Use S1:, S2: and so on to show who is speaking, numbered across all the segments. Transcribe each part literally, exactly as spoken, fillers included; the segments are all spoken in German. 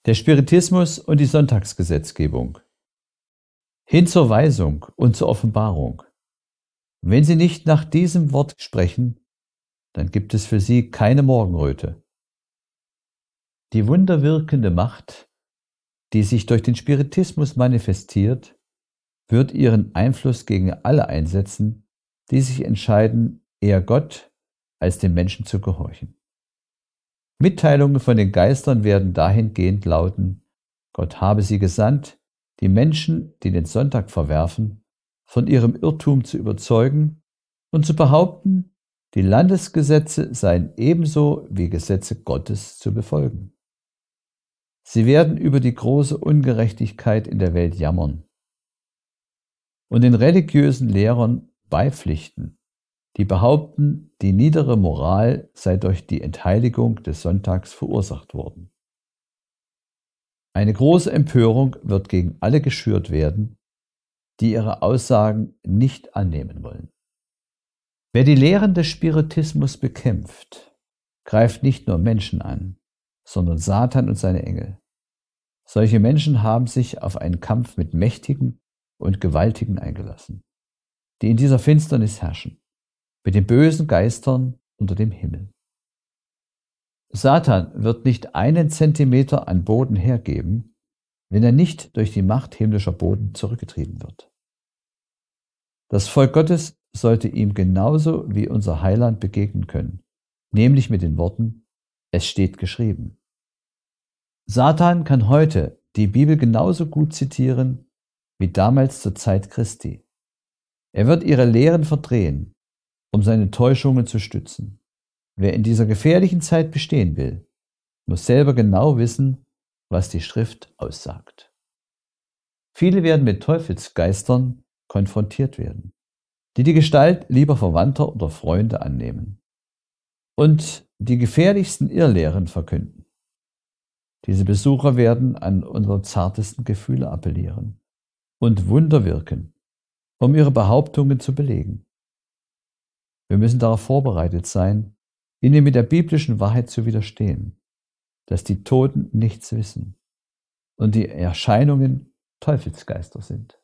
S1: Der Spiritismus und die Sonntagsgesetzgebung. Hin zur Weisung und zur Offenbarung. Wenn Sie nicht nach diesem Wort sprechen, dann gibt es für Sie keine Morgenröte. Die wunderwirkende Macht, die sich durch den Spiritismus manifestiert, wird ihren Einfluss gegen alle einsetzen, die sich entscheiden, eher Gott als dem Menschen zu gehorchen. Mitteilungen von den Geistern werden dahingehend lauten: Gott habe sie gesandt, die Menschen, die den Sonntag verwerfen, von ihrem Irrtum zu überzeugen und zu behaupten, die Landesgesetze seien ebenso wie Gesetze Gottes zu befolgen. Sie werden über die große Ungerechtigkeit in der Welt jammern und den religiösen Lehrern beipflichten, die behaupten, die niedere Moral sei durch die Entheiligung des Sonntags verursacht worden. Eine große Empörung wird gegen alle geschürt werden, die ihre Aussagen nicht annehmen wollen. Wer die Lehren des Spiritismus bekämpft, greift nicht nur Menschen an, sondern Satan und seine Engel. Solche Menschen haben sich auf einen Kampf mit Mächtigen und Gewaltigen eingelassen, die in dieser Finsternis herrschen, mit den bösen Geistern unter dem Himmel. Satan wird nicht einen Zentimeter an Boden hergeben, wenn er nicht durch die Macht himmlischer Boden zurückgetrieben wird. Das Volk Gottes sollte ihm genauso wie unser Heiland begegnen können, nämlich mit den Worten: Es steht geschrieben. Satan kann heute die Bibel genauso gut zitieren wie damals zur Zeit Christi. Er wird ihre Lehren verdrehen, um seine Täuschungen zu stützen. Wer in dieser gefährlichen Zeit bestehen will, muss selber genau wissen, was die Schrift aussagt. Viele werden mit Teufelsgeistern konfrontiert werden, die die Gestalt lieber Verwandter oder Freunde annehmen und die gefährlichsten Irrlehren verkünden. Diese Besucher werden an unsere zartesten Gefühle appellieren und Wunder wirken, um ihre Behauptungen zu belegen. Wir müssen darauf vorbereitet sein, ihnen mit der biblischen Wahrheit zu widerstehen, dass die Toten nichts wissen und die Erscheinungen Teufelsgeister sind.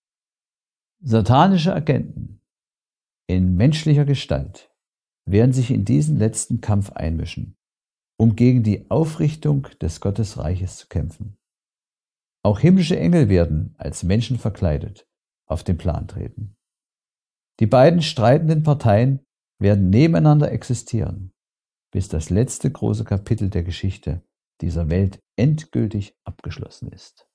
S1: Satanische Agenten in menschlicher Gestalt werden sich in diesen letzten Kampf einmischen, um gegen die Aufrichtung des Gottesreiches zu kämpfen. Auch himmlische Engel werden als Menschen verkleidet auf den Plan treten. Die beiden streitenden Parteien werden nebeneinander existieren, bis das letzte große Kapitel der Geschichte dieser Welt endgültig abgeschlossen ist.